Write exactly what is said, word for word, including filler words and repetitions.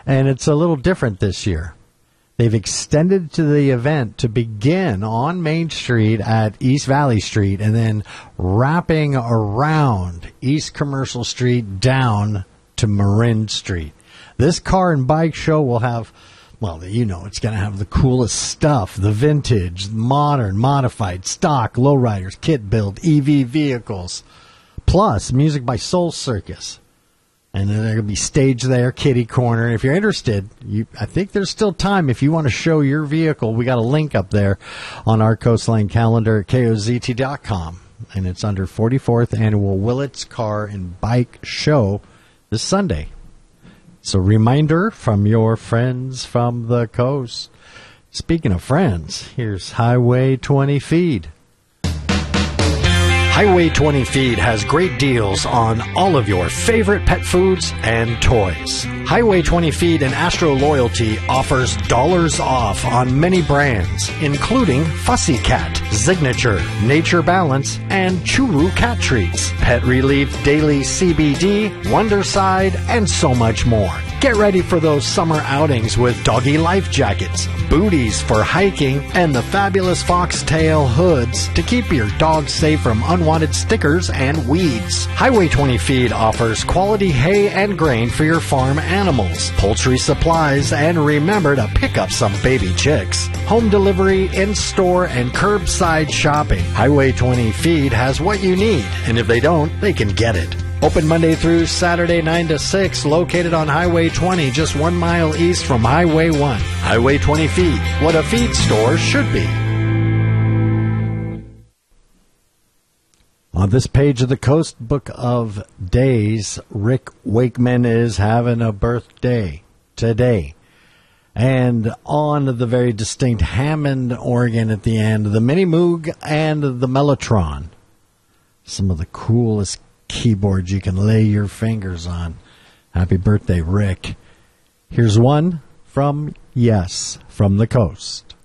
And it's a little different this year. They've extended to the event to begin on Main Street at East Valley Street and then wrapping around East Commercial Street down to Marin Street. This car and bike show will have, well, you know, it's going to have the coolest stuff, the vintage, modern, modified, stock, lowriders, kit build, E V vehicles, plus music by Soul Circus. And then there will be stage there, kitty corner. And if you're interested, you, I think there's still time. If you want to show your vehicle, we got a link up there on our Coastline calendar at K O Z T dot com. And it's under forty-fourth Annual Willits Car and Bike Show this Sunday. So reminder from your friends from the coast. Speaking of friends, here's Highway twenty Feed. Highway twenty Feed has great deals on all of your favorite pet foods and toys. Highway twenty Feed and Astro Loyalty offers dollars off on many brands, including Fussy Cat, Signature, Nature Balance, and Churu Cat Treats, Pet Relief Daily C B D, Wonderside, and so much more. Get ready for those summer outings with doggy life jackets, booties for hiking, and the fabulous foxtail hoods to keep your dog safe from unwanted stickers and weeds. Highway twenty Feed offers quality hay and grain for your farm animals, poultry supplies, and remember to pick up some baby chicks. Home delivery, in-store, and curbside shopping. Highway twenty Feed has what you need, and if they don't, they can get it. Open Monday through Saturday, nine to six, located on Highway twenty, just one mile east from Highway one. Highway twenty Feed, what a feed store should be. On this page of the Coast Book of Days, Rick Wakeman is having a birthday today. And on the very distinct Hammond organ at the end, the Mini Moog and the Mellotron. Some of the coolest keyboards you can lay your fingers on. Happy birthday, Rick. Here's one from Yes, from the Coast.